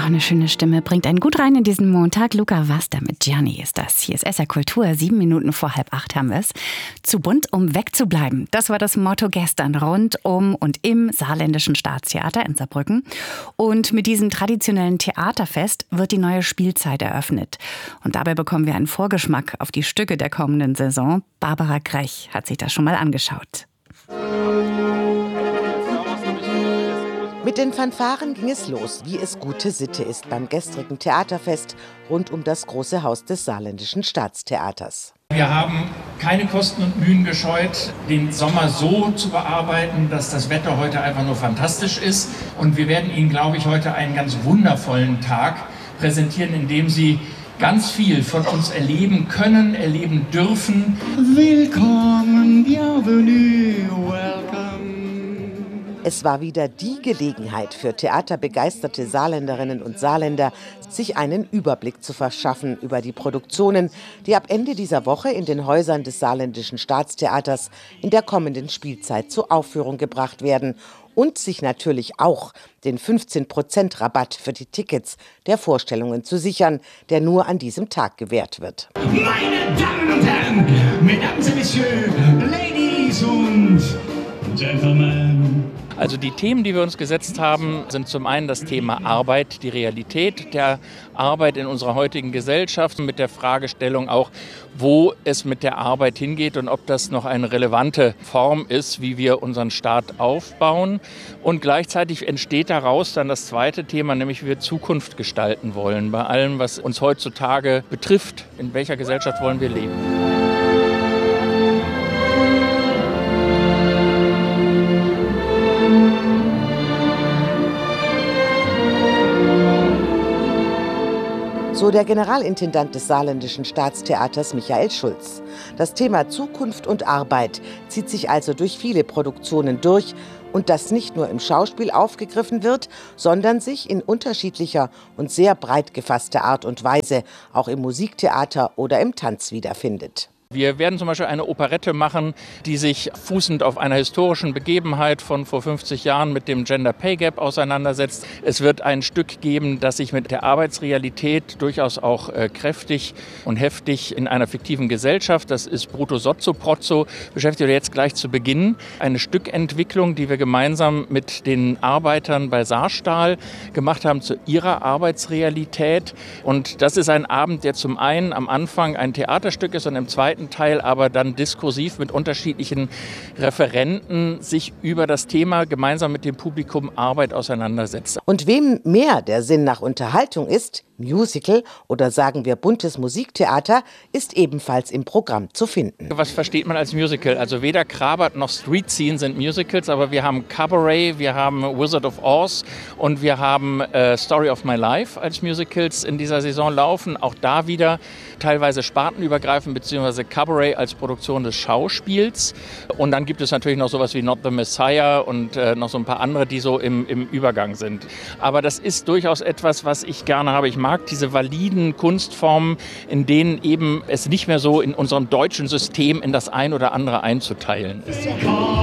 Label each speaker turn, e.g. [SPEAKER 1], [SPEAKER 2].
[SPEAKER 1] eine schöne Stimme, bringt einen gut rein in diesen Montag. Luca Waster mit Gianni ist das. Hier ist SR Kultur, 7 Minuten vor 7:30 haben wir es. Zu bunt, um wegzubleiben. Das war das Motto gestern rund um und im Saarländischen Staatstheater in Saarbrücken. Und mit diesem traditionellen Theaterfest wird die neue Spielzeit eröffnet. Und dabei bekommen wir einen Vorgeschmack auf die Stücke der kommenden Saison. Barbara Grech hat sich das schon mal angeschaut.
[SPEAKER 2] Mit den Fanfaren ging es los, wie es gute Sitte ist beim gestrigen Theaterfest rund um das große Haus des Saarländischen Staatstheaters.
[SPEAKER 3] Wir haben keine Kosten und Mühen gescheut, den Sommer so zu bearbeiten, dass das Wetter heute einfach nur fantastisch ist. Und wir werden Ihnen, glaube ich, heute einen ganz wundervollen Tag präsentieren, in dem Sie ganz viel von uns erleben können, erleben dürfen.
[SPEAKER 4] Willkommen, bienvenue, welcome.
[SPEAKER 2] Es war wieder die Gelegenheit für theaterbegeisterte Saarländerinnen und Saarländer, sich einen Überblick zu verschaffen über die Produktionen, die ab Ende dieser Woche in den Häusern des Saarländischen Staatstheaters in der kommenden Spielzeit zur Aufführung gebracht werden und sich natürlich auch den 15% Rabatt für die Tickets der Vorstellungen zu sichern, der nur an diesem Tag gewährt wird.
[SPEAKER 4] Meine Damen und Herren, Mesdames et Messieurs, Ladies und Gentlemen.
[SPEAKER 3] Also die Themen, die wir uns gesetzt haben, sind zum einen das Thema Arbeit, die Realität der Arbeit in unserer heutigen Gesellschaft, mit der Fragestellung auch, wo es mit der Arbeit hingeht und ob das noch eine relevante Form ist, wie wir unseren Staat aufbauen. Und gleichzeitig entsteht daraus dann das zweite Thema, nämlich wie wir Zukunft gestalten wollen, bei allem, was uns heutzutage betrifft. In welcher Gesellschaft wollen wir leben?
[SPEAKER 2] So der Generalintendant des Saarländischen Staatstheaters Michael Schulz. Das Thema Zukunft und Arbeit zieht sich also durch viele Produktionen durch und das nicht nur im Schauspiel aufgegriffen wird, sondern sich in unterschiedlicher und sehr breit gefasster Art und Weise auch im Musiktheater oder im Tanz wiederfindet.
[SPEAKER 3] Wir werden zum Beispiel eine Operette machen, die sich fußend auf einer historischen Begebenheit von vor 50 Jahren mit dem Gender Pay Gap auseinandersetzt. Es wird ein Stück geben, das sich mit der Arbeitsrealität durchaus auch kräftig und heftig in einer fiktiven Gesellschaft, das ist Brutto Sozzo Prozzo, beschäftigt jetzt gleich zu Beginn. Eine Stückentwicklung, die wir gemeinsam mit den Arbeitern bei Saarstahl gemacht haben zu ihrer Arbeitsrealität. Und das ist ein Abend, der zum einen am Anfang ein Theaterstück ist und im zweiten Teil aber dann diskursiv mit unterschiedlichen Referenten sich über das Thema gemeinsam mit dem Publikum Arbeit auseinandersetzt.
[SPEAKER 2] Und wem mehr der Sinn nach Unterhaltung ist, Musical oder sagen wir buntes Musiktheater, ist ebenfalls im Programm zu finden.
[SPEAKER 3] Was versteht man als Musical? Also weder Krabat noch Street Scene sind Musicals, aber wir haben Cabaret, wir haben Wizard of Oz und wir haben Story of My Life als Musicals in dieser Saison laufen. Auch da wieder teilweise spartenübergreifend, beziehungsweise Cabaret als Produktion des Schauspiels. Und dann gibt es natürlich noch sowas wie Not the Messiah und noch so ein paar andere, die so im Übergang sind. Aber das ist durchaus etwas, was ich gerne habe. Ich mag diese validen Kunstformen, in denen eben es nicht mehr so in unserem deutschen System in das ein oder andere einzuteilen ist.